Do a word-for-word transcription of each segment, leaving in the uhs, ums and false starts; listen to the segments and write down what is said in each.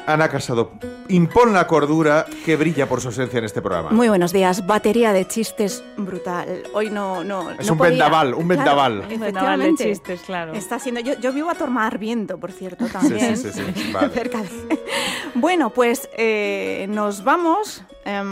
Ana Casado, impón la cordura que brilla por su ausencia en este programa. Muy buenos días. Batería de chistes brutal. Hoy no... no es no un podía. vendaval, un vendaval. Claro, Un vendaval de chistes, claro. Está siendo, yo, yo vivo a Tormar Viento, por cierto, también. Sí, sí, sí, sí. Vale. Cerca de... Bueno, pues eh, nos vamos... Eh,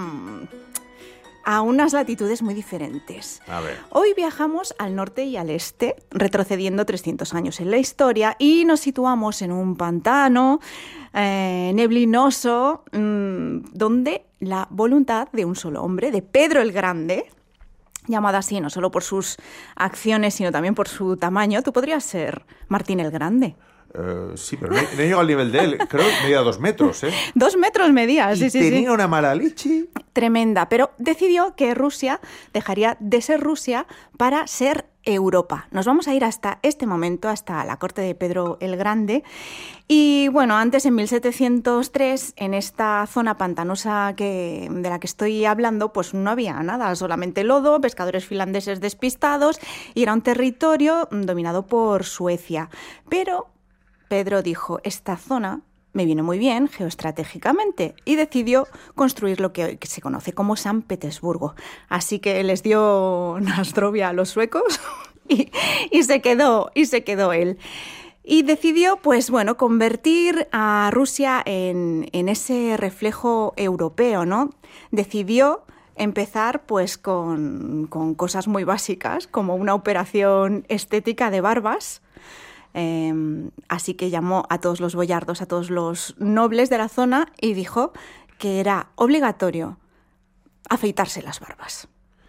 a unas latitudes muy diferentes. A ver. Hoy viajamos al norte y al este, retrocediendo trescientos años en la historia, y nos situamos en un pantano eh, neblinoso, mmm, donde la voluntad de un solo hombre, de Pedro el Grande, llamado así no solo por sus acciones, sino también por su tamaño. Tú podrías ser Martín el Grande. Uh, sí, pero no, no he llegado al nivel de él. Creo que medía dos metros, ¿eh? Dos metros medía, sí, y sí, tenía sí. una mala leche. Tremenda, pero decidió que Rusia dejaría de ser Rusia para ser Europa. Nos vamos a ir hasta este momento, hasta la corte de Pedro el Grande. Y bueno, antes en mil setecientos tres, en esta zona pantanosa que, de la que estoy hablando, pues no había nada, solamente lodo, pescadores finlandeses despistados, y era un territorio dominado por Suecia. Pero Pedro dijo, esta zona me viene muy bien geoestratégicamente, y decidió construir lo que hoy se conoce como San Petersburgo. Así que les dio Nasdrovia a los suecos y, y, se quedó, y se quedó él. Y decidió, pues bueno, convertir a Rusia en, en ese reflejo europeo, ¿no? Decidió empezar pues con, con cosas muy básicas, como una operación estética de barbas. Eh, así que llamó a todos los boyardos, a todos los nobles de la zona, y dijo que era obligatorio afeitarse las barbas.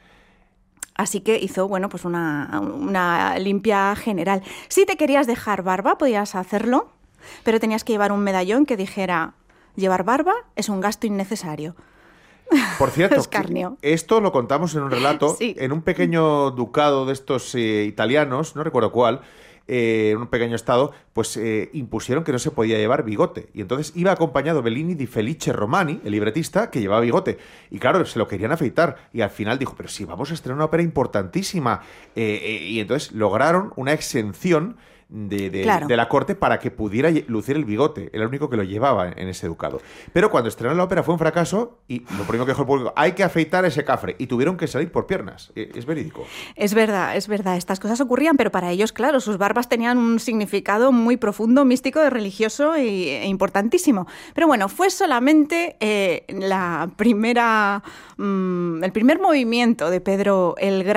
Así que hizo, bueno, pues una, una limpia general. Si te querías dejar barba, podías hacerlo, pero tenías que llevar un medallón que dijera: llevar barba es un gasto innecesario. Por cierto, Escarnio. Esto lo contamos en un relato, sí. en un pequeño ducado de estos eh, italianos, no recuerdo cuál, en eh, un pequeño estado, pues eh, impusieron que no se podía llevar bigote. Y entonces iba acompañado Bellini di Felice Romani, el libretista, que llevaba bigote. Y claro, se lo querían afeitar. Y al final dijo, pero si vamos a estrenar una ópera importantísima. Eh, eh, y entonces lograron una exención de, de, claro. de la corte para que pudiera lucir el bigote. Era el único que lo llevaba en ese ducado. Pero cuando estrenaron la ópera fue un fracaso, y lo primero que dijo el público, hay que afeitar ese cafre. Y tuvieron que salir por piernas. Es verídico. Es verdad, es verdad. Estas cosas ocurrían, pero para ellos, claro, sus barbas tenían un significado muy profundo, místico, religioso y, e importantísimo. Pero bueno, fue solamente eh, la primera, mmm, el primer movimiento de Pedro el Grande.